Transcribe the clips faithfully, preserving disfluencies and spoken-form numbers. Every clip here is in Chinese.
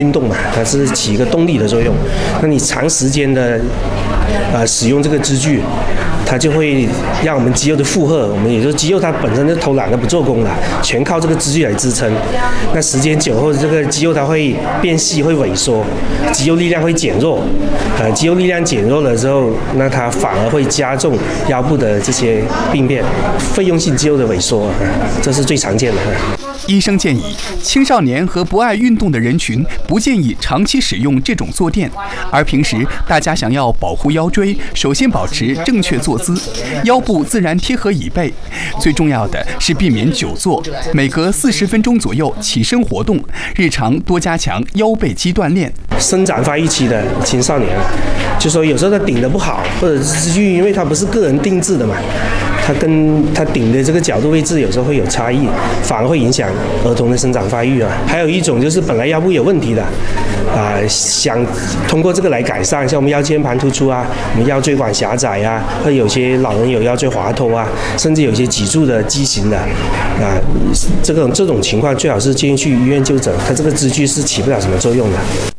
运动嘛，它是起一个动力的作用。那你长时间的呃使用这个支具，它就会让我们肌肉的负荷，我们也就是肌肉它本身就偷懒的不做工了，全靠这个支具来支撑。那时间久后，这个肌肉它会变细，会萎缩，肌肉力量会减弱。呃，肌肉力量减弱了之后，那它反而会加重腰部的这些病变，费用性肌肉的萎缩，这是最常见的。 医生建议，青少年和不爱运动的人群不建议长期使用这种坐垫，而平时大家想要保护腰椎，首先保持正确坐姿，腰部自然贴合椅背。最重要的是避免久坐，每隔四十分钟左右起身活动，日常多加强腰背肌锻炼。 生长发育期的青少年，就说有时候他顶得不好，或者是因为他不是个人定制的嘛。它跟它顶的这个角度位置有时候会有差异，反而会影响儿童的生长发育啊。还有一种就是本来腰部有问题的，啊、呃，想通过这个来改善，像我们腰间盘突出啊，我们腰椎管狭窄啊，或者有些老人有腰椎滑脱啊，甚至有些脊柱的畸形的，啊、呃，这种这种情况最好是建议去医院就诊，它这个支具是起不了什么作用的。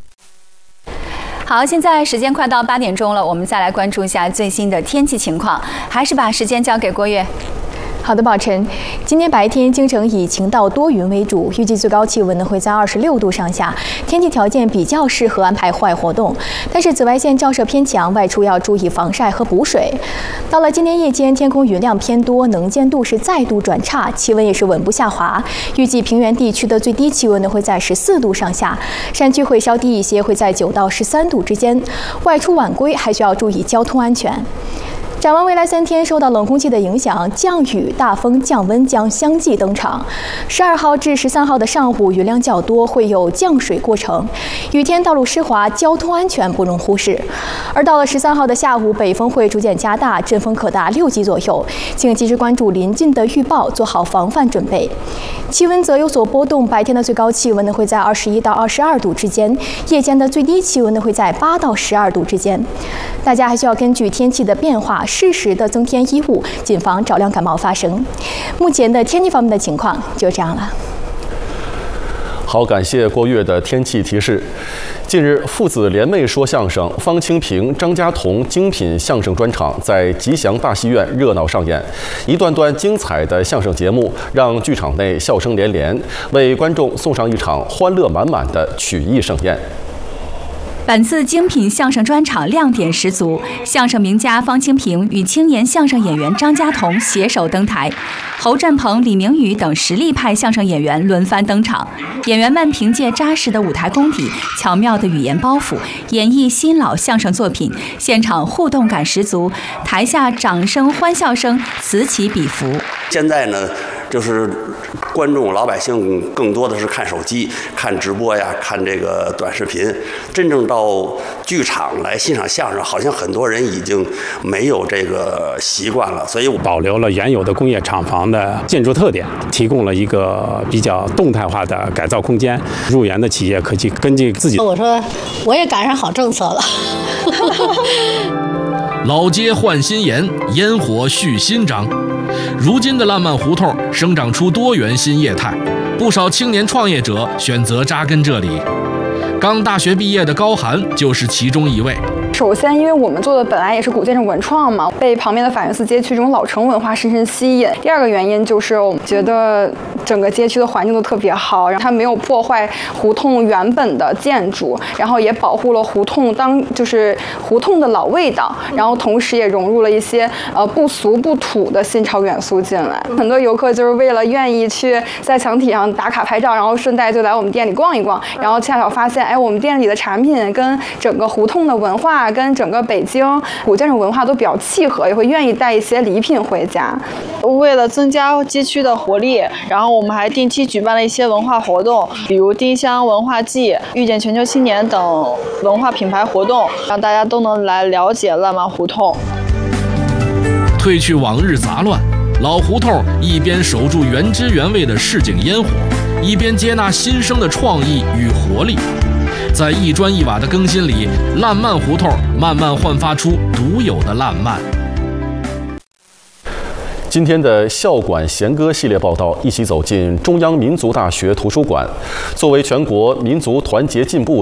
好，现在时间快到八点钟了，我们再来关注一下最新的天气情况。还是把时间交给郭月。 好的，宝晨。今天白天京城以晴到多云为主，预计最高气温呢会在二十六度上下，天气条件比较适合安排户外活动。但是紫外线照射偏强，外出要注意防晒和补水。到了今天夜间，天空云量偏多，能见度是再度转差，气温也是稳步下滑。预计平原地区的最低气温呢会在十四度上下，山区会稍低一些，会在九到十三度之间。外出晚归还需要注意交通安全。展望未来三天，受到冷空气的影响，降雨、大风、降温将相继登场。十二号至十三号的上午，雨量较多，会有降水过程。雨天道路湿滑，交通安全不容忽视。而到了十三号的下午，北风会逐渐加大，阵风可达六级左右，请及时关注临近的预报，做好防范准备。气温则有所波动，白天的最高气温呢会在二十一到二十二度之间，夜间的最低气温呢会在八到十二度之间。大家还需要根据天气的变化，适时的增添衣物，谨防着凉感冒发生。目前的天气方面的情况就这样了。 好，感谢郭月的天气提示。近日，父子联袂说相声，方清平、张家彤精品相声专场在吉祥大戏院热闹上演，一段段精彩的相声节目让剧场内笑声连连，为观众送上一场欢乐满满的曲艺盛宴。 本次精品相声专场亮点十足，相声名家方清平与青年相声演员张家彤携手登台，侯振鹏、李明宇等实力派相声演员轮番登场。演员们凭借扎实的舞台功底、巧妙的语言包袱，演绎新老相声作品，现场互动感十足，台下掌声欢笑声此起彼伏。 现在呢，就是观众老百姓更多的是看手机、看直播呀，看这个短视频。真正到剧场来欣赏相声，好像很多人已经没有这个习惯了。所以我保留了原有的工业厂房的建筑特点，提供了一个比较动态化的改造空间。入园的企业可以根据自己。 我说，我也赶上好政策了。 老街换新颜，烟火续新章。如今的烂漫胡同生长出多元新业态，不少青年创业者选择扎根这里。刚大学毕业的高寒就是其中一位。 首先，因为我们做的本来也是古建筑文创嘛，被旁边的法源寺街区这种老城文化深深吸引。第二个原因就是我们觉得整个街区的环境都特别好，然后它没有破坏胡同原本的建筑，然后也保护了胡同当就是胡同的老味道，然后同时也融入了一些呃不俗不土的新潮元素进来。很多游客就是为了愿意去在墙体上打卡拍照，然后顺带就来我们店里逛一逛，然后恰巧发现，哎，我们店里的产品跟整个胡同的文化。跟整个北京古建筑文化都比较契合，也会愿意带一些礼品回家。 为了增加街区的活力，然后我们还定期举办了一些文化活动，比如丁香文化季、遇见全球青年等文化品牌活动，让大家都能来了解烂漫胡同。 褪去往日杂乱，老胡同一边守住原汁原味的市井烟火，一边接纳新生的创意与活力。在一砖一瓦的更新里，烂漫胡同慢慢焕发出独有的烂漫。 今天的校馆弦歌系列报道，一起走进中央民族大学图书馆。作为全国民族团结进步